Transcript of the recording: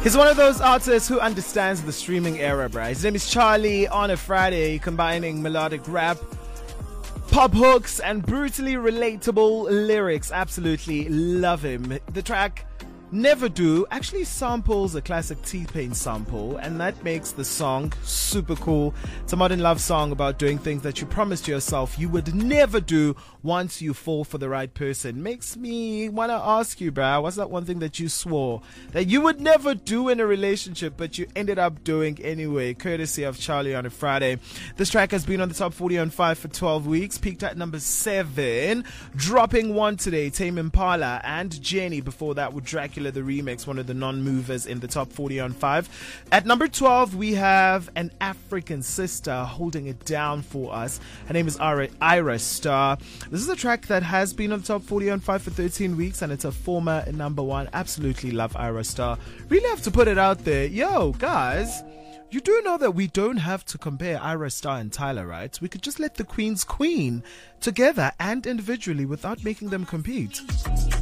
He's one of those artists who understands the streaming era, bruh. His name is Charlie on a Friday, combining melodic rap, pop hooks, and brutally relatable lyrics. Absolutely love him. The track Never Do actually samples a classic T-Pain sample, and that makes the song super cool. It's a modern love song about doing things that you promised yourself you would never do once you fall for the right person. Makes me want to ask you, bruh, what's that one thing that you swore that you would never do in a relationship but you ended up doing anyway? Courtesy of Charlie on a Friday. This track has been on the top 40 on 5 for 12 weeks, peaked at number 7, dropping 1 today. Tame Impala and Jenny before that with Dracula the Remix, one of the non-movers in the top 40 on 5. At number 12 we have an African sister holding it down for us. Her name is Ira Star. This is a track that has been on the top 40 on 5 for 13 weeks, and it's a former number 1. Absolutely love Ira Star. Really have to put it out there. Yo, guys, you do know that we don't have to compare Ira Star and Tyler, right? We could just let the queens queen together and individually without making them compete.